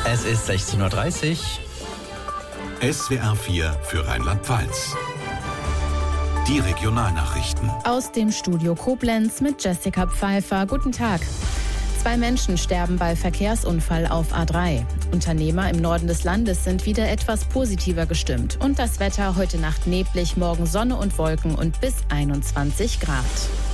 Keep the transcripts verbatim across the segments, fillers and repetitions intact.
Es ist sechzehn Uhr dreißig. S W R vier für Rheinland-Pfalz. Die Regionalnachrichten. Aus dem Studio Koblenz mit Jessica Pfeiffer. Guten Tag. Zwei Menschen sterben bei Verkehrsunfall auf A drei. Unternehmer im Norden des Landes sind wieder etwas positiver gestimmt. Und das Wetter heute Nacht neblig, morgen Sonne und Wolken und bis einundzwanzig Grad.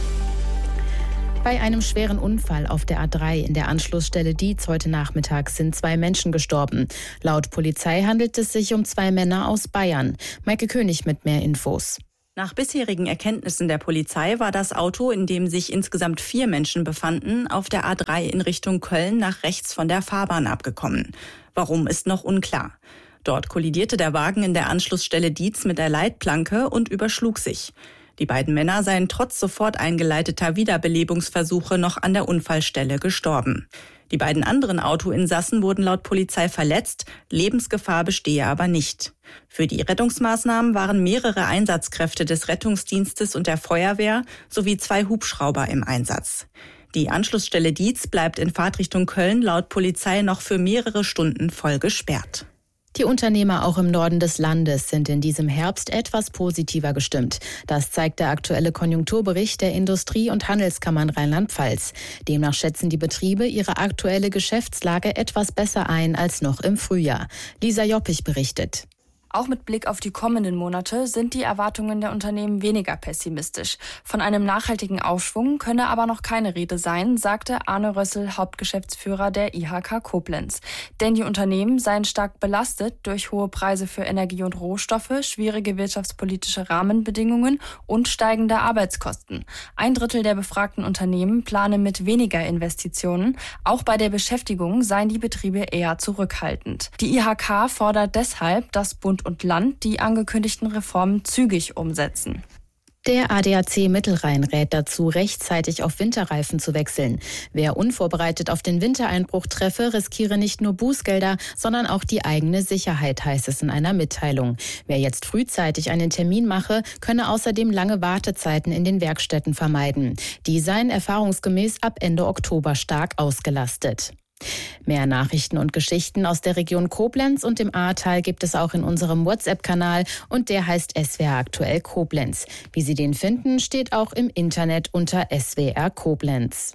Bei einem schweren Unfall auf der A drei in der Anschlussstelle Dietz heute Nachmittag sind zwei Menschen gestorben. Laut Polizei handelt es sich um zwei Männer aus Bayern. Maike König mit mehr Infos. Nach bisherigen Erkenntnissen der Polizei war das Auto, in dem sich insgesamt vier Menschen befanden, auf der A drei in Richtung Köln nach rechts von der Fahrbahn abgekommen. Warum, ist noch unklar. Dort kollidierte der Wagen in der Anschlussstelle Dietz mit der Leitplanke und überschlug sich. Die beiden Männer seien trotz sofort eingeleiteter Wiederbelebungsversuche noch an der Unfallstelle gestorben. Die beiden anderen Autoinsassen wurden laut Polizei verletzt, Lebensgefahr bestehe aber nicht. Für die Rettungsmaßnahmen waren mehrere Einsatzkräfte des Rettungsdienstes und der Feuerwehr sowie zwei Hubschrauber im Einsatz. Die Anschlussstelle Dietz bleibt in Fahrtrichtung Köln laut Polizei noch für mehrere Stunden voll gesperrt. Die Unternehmer auch im Norden des Landes sind in diesem Herbst etwas positiver gestimmt. Das zeigt der aktuelle Konjunkturbericht der Industrie- und Handelskammern Rheinland-Pfalz. Demnach schätzen die Betriebe ihre aktuelle Geschäftslage etwas besser ein als noch im Frühjahr. Lisa Joppich berichtet. Auch mit Blick auf die kommenden Monate sind die Erwartungen der Unternehmen weniger pessimistisch. Von einem nachhaltigen Aufschwung könne aber noch keine Rede sein, sagte Arne Rössel, Hauptgeschäftsführer der I H K Koblenz. Denn die Unternehmen seien stark belastet durch hohe Preise für Energie und Rohstoffe, schwierige wirtschaftspolitische Rahmenbedingungen und steigende Arbeitskosten. Ein Drittel der befragten Unternehmen plane mit weniger Investitionen. Auch bei der Beschäftigung seien die Betriebe eher zurückhaltend. Die I H K fordert deshalb, dass Bund und Land die angekündigten Reformen zügig umsetzen. Der A D A C Mittelrhein rät dazu, rechtzeitig auf Winterreifen zu wechseln. Wer unvorbereitet auf den Wintereinbruch treffe, riskiere nicht nur Bußgelder, sondern auch die eigene Sicherheit, heißt es in einer Mitteilung. Wer jetzt frühzeitig einen Termin mache, könne außerdem lange Wartezeiten in den Werkstätten vermeiden. Die seien erfahrungsgemäß ab Ende Oktober stark ausgelastet. Mehr Nachrichten und Geschichten aus der Region Koblenz und dem Ahrtal gibt es auch in unserem WhatsApp-Kanal und der heißt S W R aktuell Koblenz. Wie Sie den finden, steht auch im Internet unter S W R Koblenz.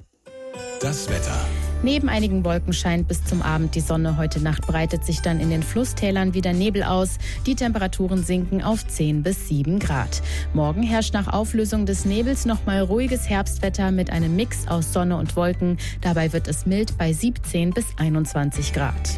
Das Wetter. Neben einigen Wolken scheint bis zum Abend die Sonne. Heute Nacht breitet sich dann in den Flusstälern wieder Nebel aus. Die Temperaturen sinken auf zehn bis sieben Grad. Morgen herrscht nach Auflösung des Nebels nochmal ruhiges Herbstwetter mit einem Mix aus Sonne und Wolken. Dabei wird es mild bei siebzehn bis einundzwanzig Grad.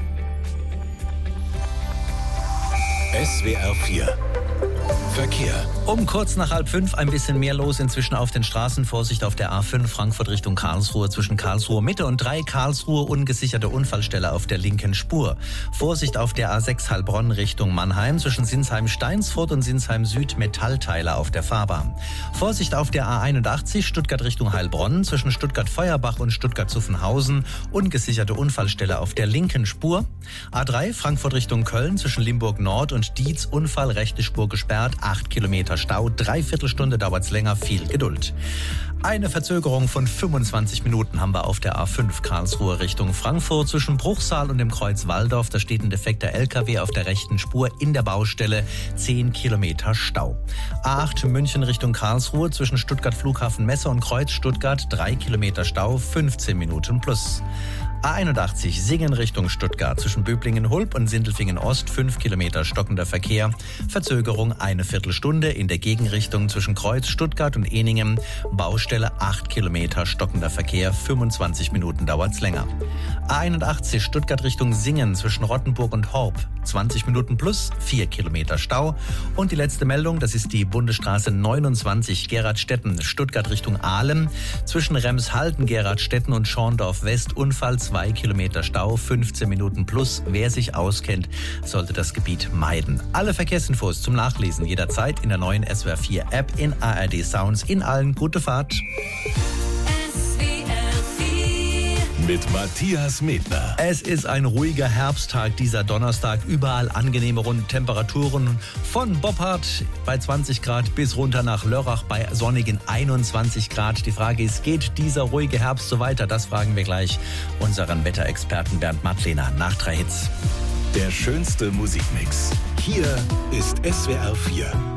S W R vier. Verkehr. Um kurz nach halb fünf ein bisschen mehr los inzwischen auf den Straßen. Vorsicht auf der A fünf Frankfurt Richtung Karlsruhe zwischen Karlsruhe Mitte und drei Karlsruhe ungesicherte Unfallstelle auf der linken Spur. Vorsicht auf der A sechs Heilbronn Richtung Mannheim zwischen Sinsheim-Steinsfurt und Sinsheim-Süd Metallteile auf der Fahrbahn. Vorsicht auf der A einundachtzig Stuttgart Richtung Heilbronn zwischen Stuttgart-Feuerbach und Stuttgart-Zuffenhausen ungesicherte Unfallstelle auf der linken Spur. A drei Frankfurt Richtung Köln zwischen Limburg Nord und Dietz Unfall rechte Spur gesperrt. acht Kilometer Stau, dreiviertel Stunde dauert's länger, viel Geduld. Eine Verzögerung von fünfundzwanzig Minuten haben wir auf der A fünf Karlsruhe Richtung Frankfurt zwischen Bruchsal und dem Kreuz Walldorf. Da steht ein defekter L K W auf der rechten Spur in der Baustelle, zehn Kilometer Stau. A acht München Richtung Karlsruhe zwischen Stuttgart Flughafen Messe und Kreuz Stuttgart, drei Kilometer Stau, fünfzehn Minuten plus. A einundachtzig Singen Richtung Stuttgart zwischen Böblingen-Hulb und Sindelfingen-Ost, fünf Kilometer stockender Verkehr. Verzögerung eine Viertelstunde in der Gegenrichtung zwischen Kreuz, Stuttgart und Ehningen. Baustelle acht Kilometer stockender Verkehr, fünfundzwanzig Minuten dauert's länger. A einundachtzig Stuttgart Richtung Singen zwischen Rottenburg und Horb, zwanzig Minuten plus, vier Kilometer Stau. Und die letzte Meldung, das ist die Bundesstraße neunundzwanzig Geradstetten, Stuttgart Richtung Aalen zwischen Remshalden, Geradstetten und Schorndorf West, Unfall, zwei Kilometer Stau, fünfzehn Minuten plus. Wer sich auskennt, sollte das Gebiet meiden. Alle Verkehrsinfos zum Nachlesen jederzeit in der neuen S W R vier App, in A R D Sounds, in allen. Gute Fahrt. mit Matthias Medner. Es ist ein ruhiger Herbsttag dieser Donnerstag. Überall angenehme Temperaturen von Boppard bei zwanzig Grad bis runter nach Lörrach bei sonnigen einundzwanzig Grad. Die Frage ist, geht dieser ruhige Herbst so weiter? Das fragen wir gleich unseren Wetterexperten Bernd Mattlehner nach drei Hits. Der schönste Musikmix. Hier ist S W R vier.